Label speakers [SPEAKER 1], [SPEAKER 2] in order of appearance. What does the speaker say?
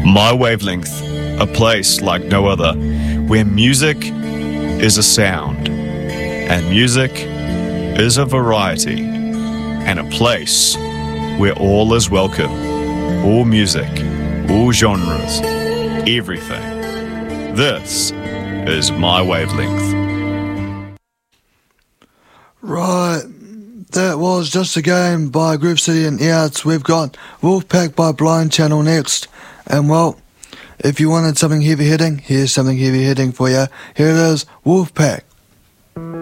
[SPEAKER 1] My Wavelength, a place like no other, where music is a sound, and music is a variety, and a place where all is welcome, all music, all genres, everything. This is My Wavelength.
[SPEAKER 2] Right, that was Just a Game by Groove City and Earts. We've got Wolfpack by Blind Channel next. And well, if you wanted something heavy hitting, here's something heavy hitting for you. Here it is, Wolfpack.